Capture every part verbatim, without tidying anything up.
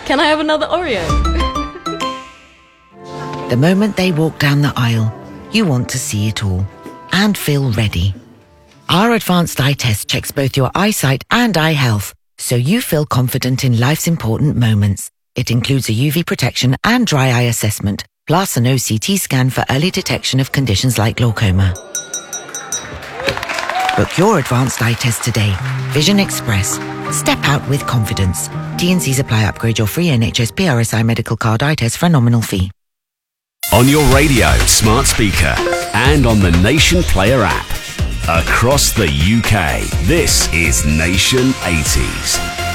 Can I have another Oreo? The moment they walk down the aisle, you want to see it all and feel ready. Our advanced eye test checks both your eyesight and eye health, so you feel confident in life's important moments. It includes a U V protection and dry eye assessment, plus an O C T scan for early detection of conditions like glaucoma. Book your advanced eye test today. Vision Express. Step out with confidence. T and C's apply. Upgrade your free N H S P R S I medical card eye test for a nominal fee. On your radio, smart speaker, and on the Nation Player app. Across the U K, this is Nation eighties.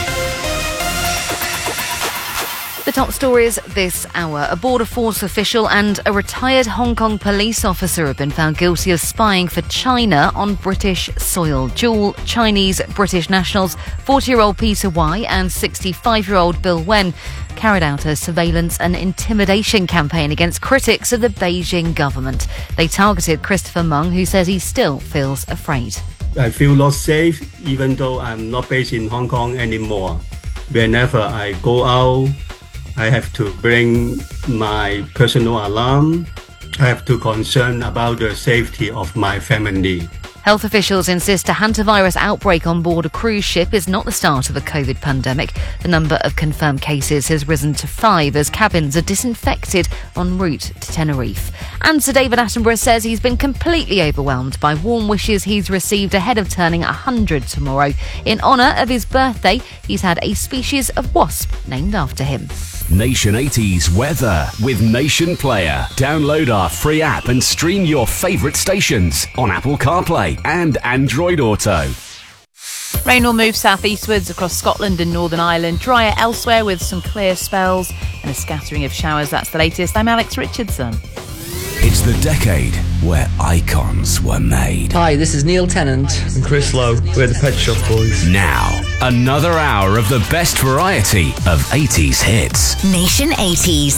The top stories this hour. A border force official and a retired Hong Kong police officer have been found guilty of spying for China on British soil. Dual Chinese-British nationals, forty-year-old Peter Wai and sixty-five-year-old Bill Wen, carried out a surveillance and intimidation campaign against critics of the Beijing government. They targeted Christopher Mung, who says he still feels afraid. I feel not safe, even though I'm not based in Hong Kong anymore. Whenever I go out, I have to bring my personal alarm. I have to concern about the safety of my family. Health officials insist a hantavirus outbreak on board a cruise ship is not the start of a COVID pandemic. The number of confirmed cases has risen to five as cabins are disinfected en route to Tenerife. And Sir David Attenborough says he's been completely overwhelmed by warm wishes he's received ahead of turning one hundred tomorrow. In honour of his birthday, he's had a species of wasp named after him. Nation eighties weather with Nation Player. Download our free app and stream your favourite stations on Apple CarPlay and Android Auto. Rain will move southeastwards across Scotland and Northern Ireland. Drier elsewhere with some clear spells and a scattering of showers. That's the latest. I'm Alex Richardson. It's the decade where icons were made. Hi, this is Neil Tennant and Chris Lowe. We're the Pet Shop Boys. Now, another hour of the best variety of eighties hits. Nation eighties.